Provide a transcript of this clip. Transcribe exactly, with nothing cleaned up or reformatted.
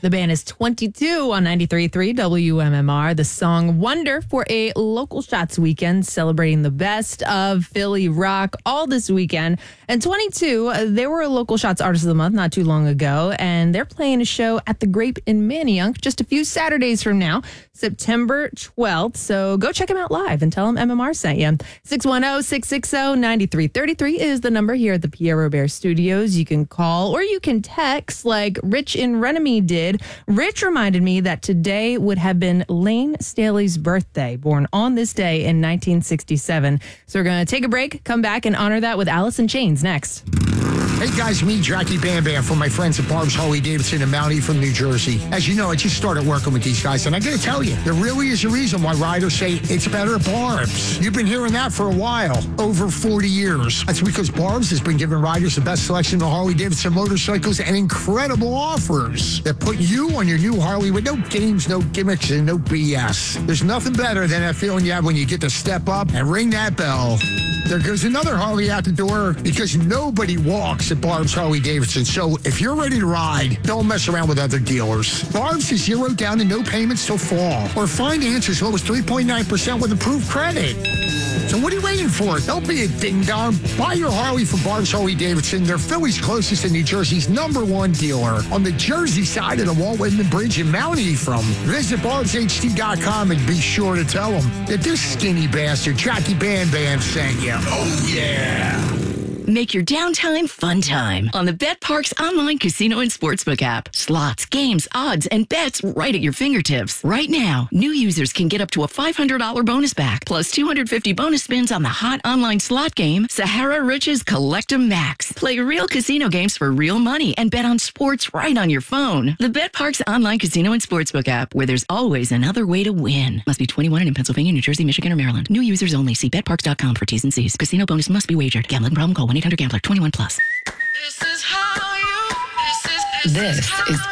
The band is twenty-two on ninety-three point three W M M R. The song Wonder for a Local Shots weekend, celebrating the best of Philly rock all this weekend. And twenty-two, uh, they were a Local Shots Artist of the Month not too long ago, and they're playing a show at the Grape in Manayunk just a few Saturdays from now, September twelfth. So go check them out live and tell them M M R sent you. six one zero, six six zero, nine three three three is the number here at the Pierre Robert Studios. You can call or you can text like Rich in Renemy did. Rich reminded me that today would have been Lane Staley's birthday, born on this day in nineteen sixty-seven. So we're going to take a break, come back, and honor that with Alice in Chains next. Hey guys, me, Jackie Bam Bam from my friends at Barb's Harley Davidson in Mount from New Jersey. As you know, I just started working with these guys, and I gotta tell you, there really is a reason why riders say it's better at Barb's. You've been hearing that for a while, over forty years. That's because Barb's has been giving riders the best selection of Harley Davidson motorcycles and incredible offers that put you on your new Harley with no games, no gimmicks, and no B S. There's nothing better than that feeling you have when you get to step up and ring that bell. There goes another Harley out the door because nobody walks at Barb's Harley Davidson. So if you're ready to ride, don't mess around with other dealers. Barb's is zero down and no payments till fall. Or finance as low as three point nine percent with approved credit. So what are you waiting for? Don't be a ding-dong. Buy your Harley from Barb's Harley Davidson. They're Philly's closest and New Jersey's number one dealer on the Jersey side of the Walt Whitman Bridge in Mount Ephraim. Visit Barb's H D dot com and be sure to tell them that this skinny bastard, Jackie Bam Bam, sent you. Oh, yeah. Make your downtime fun time on the BetParx online casino and sportsbook app. Slots, games, odds, and bets right at your fingertips. Right now, new users can get up to a five hundred dollars bonus back, plus two hundred fifty bonus spins on the hot online slot game, Sahara Riches Collectum Max. Play real casino games for real money and bet on sports right on your phone. The BetParx online casino and sportsbook app, where there's always another way to win. Must be twenty-one and in Pennsylvania, New Jersey, Michigan, or Maryland. New users only. See bet parx dot com for T's and C's. Casino bonus must be wagered. Gambling problem? Call one eight hundred gambler. twenty-one plus. This is how you. This is. This, This is